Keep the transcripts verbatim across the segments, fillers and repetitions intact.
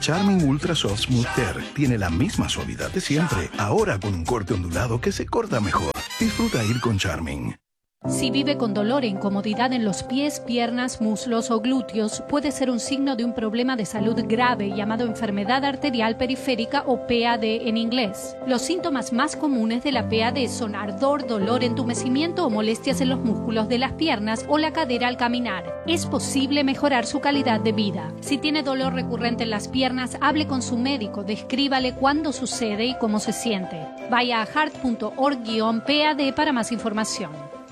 Charming Ultra Soft Smooth Tear tiene la misma suavidad de siempre, ahora con un corte ondulado que se corta mejor. Disfruta ir con Charming. Si vive con dolor e incomodidad en los pies, piernas, muslos o glúteos, puede ser un signo de un problema de salud grave llamado enfermedad arterial periférica o P A D en inglés. Los síntomas más comunes de la P A D son ardor, dolor, entumecimiento o molestias en los músculos de las piernas o la cadera al caminar. Es posible mejorar su calidad de vida. Si tiene dolor recurrente en las piernas, hable con su médico, descríbale cuándo sucede y cómo se siente. Vaya a heart punto org guión P A D para más información.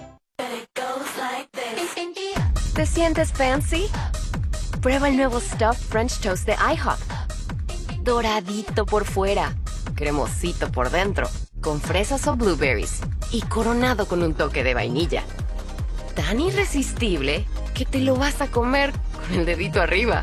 ¿Te sientes fancy? Prueba el nuevo Stuffed French Toast de IHOP. Doradito por fuera, cremosito por dentro, con fresas o blueberries y coronado con un toque de vainilla. Tan irresistible que te lo vas a comer con el dedito arriba.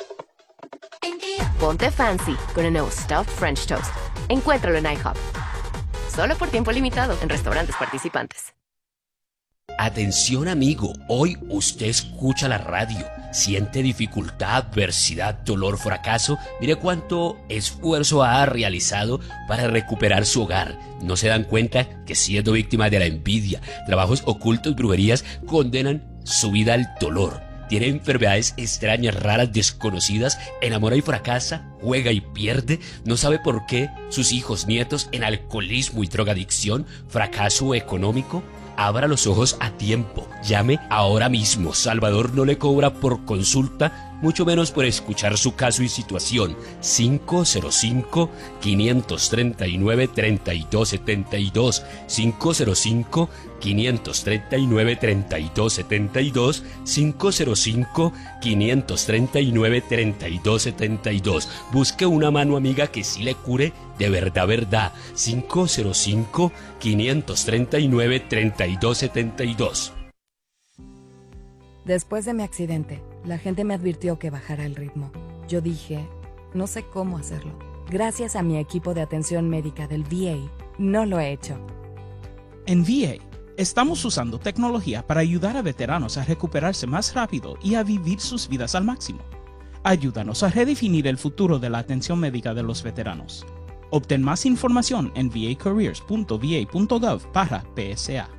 Ponte fancy con el nuevo Stuffed French Toast. Encuéntralo en IHOP. Solo por tiempo limitado en restaurantes participantes. Atención amigo, hoy usted escucha la radio, siente dificultad, adversidad, dolor, fracaso. Mire cuánto esfuerzo ha realizado para recuperar su hogar. ¿No se dan cuenta que siendo víctima de la envidia, trabajos ocultos, brujerías, condenan su vida al dolor? Tiene enfermedades extrañas, raras, desconocidas, enamora y fracasa, juega y pierde, no sabe por qué sus hijos, nietos en alcoholismo y drogadicción, fracaso económico. Abra los ojos a tiempo, llame ahora mismo. Salvador no le cobra por consulta, mucho menos por escuchar su caso y situación. cinco cero cinco, cinco tres nueve, tres dos siete dos, cinco cero cinco, cinco tres nueve, tres dos siete dos, cinco cero cinco, cinco tres nueve, tres dos siete dos. Busque una mano amiga que sí le cure de verdad, verdad. cinco cero cinco, cinco tres nueve, tres dos siete dos. Después de mi accidente, la gente me advirtió que bajara el ritmo. Yo dije, no sé cómo hacerlo. Gracias a mi equipo de atención médica del V A, no lo he hecho. En V A, estamos usando tecnología para ayudar a veteranos a recuperarse más rápido y a vivir sus vidas al máximo. Ayúdanos a redefinir el futuro de la atención médica de los veteranos. Obtén más información en v a careers punto v a punto gov barra P S A.